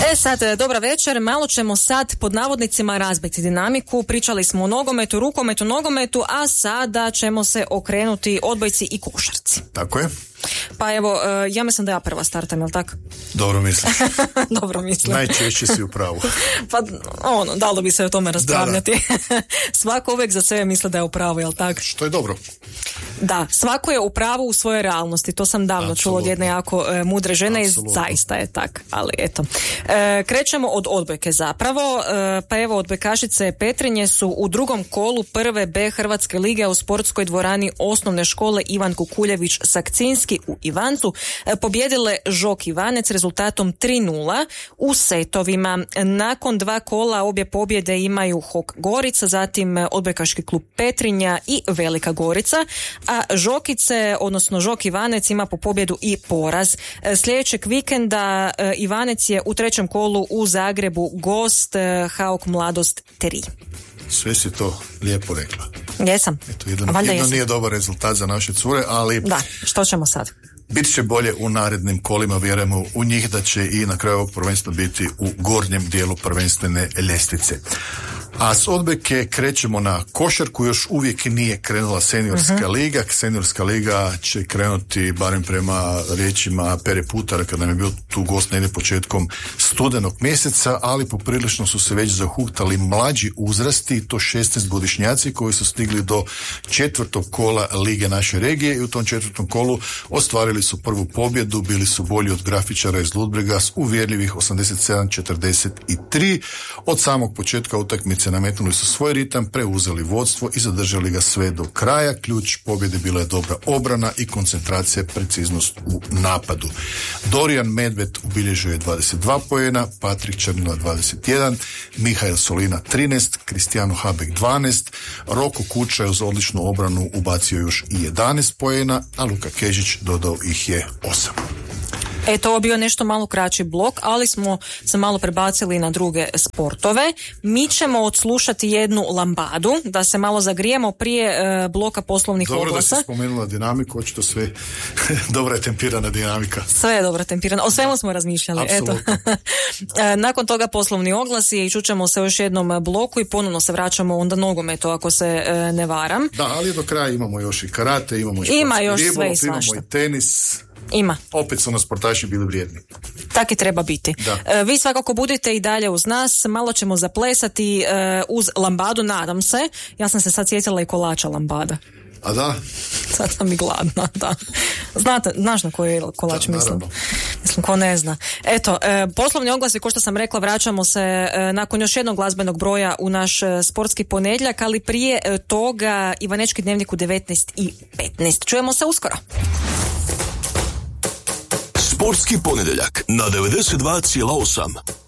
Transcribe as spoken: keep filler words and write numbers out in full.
E sad, dobra večer, malo ćemo sad pod navodnicima razbiti dinamiku, pričali smo o nogometu, rukometu, nogometu, a sada ćemo se okrenuti odbojci i košarci. Tako je. Pa evo, ja mislim da ja prva startam, jel tako? Dobro mislim. Dobro mislim. Najčešće si u pravu. Pa ono, dalo bi se o tome raspravljati. Da, da. Svako uvijek za sebe misli da je u pravu, jel tako? Što je dobro. Da, svako je u pravu u svojoj realnosti. To sam davno Absolutno. čula od jedne jako e, mudre žene i zaista je tak. Ali eto. E, krećemo od odbojke zapravo. E, pa evo, odbojkašice Petrinje su u drugom kolu prve B Hrvatske lige u sportskoj dvorani osnovne škole Ivan Kukuljević Sakcinski u Ivancu e, pobjedile Žok Ivanec rezultatom tri nula u setovima. Nakon dva kola obje pobjede imaju Hok Gorica, zatim odbojkaški klub Petrinja i Velika Gorica, a Žokice, odnosno Žok Ivanec ima po pobjedu i poraz. Sljedećeg vikenda Ivanec je u trećem kolu u Zagrebu gost Hauk Mladost tri. Sve si to lijepo rekla. Jesam. Eto, jedno, jedno nije dobar rezultat za naše cure, ali... Da, što ćemo sad? Bit će bolje u narednim kolima, vjerujemo u njih da će i na kraju ovog prvenstva biti u gornjem dijelu prvenstvene ljestvice. A s odbojke krećemo na košarku, još uvijek nije krenula seniorska uh-huh. liga. Seniorska liga će krenuti, barem prema riječima Pere Putara, kad nam je bio tu gost negdje početkom studenog mjeseca, ali poprilično su se već zahuktali mlađi uzrasti, i to šesnaestogodišnjaci koji su stigli do četvrtog kola lige naše regije i u tom četvrtom kolu ostvarili su prvu pobjedu, bili su bolji od grafičara iz Ludbrega s uvjerljivih osamdeset sedam četrdeset tri. Od samog početka utakmice nametnuli su svoj ritam, preuzeli vodstvo i zadržali ga sve do kraja. Ključ pobjede bila je dobra obrana i koncentracija, preciznost u napadu. Dorijan Medved ubilježio je dvadeset dva poena, Patrik Črnila dvadeset jedan, Mihael Solina trinaest, Kristijano Habek dvanaest, Roko Kuča je uz odličnu obranu ubacio još i jedanaest poena, a Luka Kežić dodao ih je osam. Eto, ovo bio nešto malo kraći blok, ali smo se malo prebacili na druge sportove. Mi ćemo odslušati jednu lambadu, da se malo zagrijemo prije e, bloka poslovnih Dobro oglasa. Dobro da si spomenula dinamiku, očito sve dobra je tempirana dinamika. Sve je dobra tempirana, o svemu smo razmišljali. Eto. Nakon toga poslovni oglasi i čućemo se u još jednom bloku i ponovno se vraćamo onda nogometu, ako se e, ne varam. Da, ali do kraja imamo još i karate, imamo i Ima još ribolov, sve i imamo svašta. i tenis. Ima. Opet su nas sportaši bili vrijedni. Tako i treba biti. Da. Vi svakako budite i dalje uz nas, malo ćemo zaplesati uz lambadu, nadam se. Ja sam se sad sjetila i kolača lambada. A da? Sad sam i gladna, da. Znate, znaš na koji kolač da, mislim? Naravno. Mislim, ko ne zna. Eto, e, poslovni oglasi, ko što sam rekla, vraćamo se e, nakon još jednog glazbenog broja u naš e, sportski ponedjeljak, ali prije e, toga Ivanečki dnevnik u devetnaest i petnaest. Čujemo se uskoro. Sportski ponedjeljak na devedeset dva zarez osam.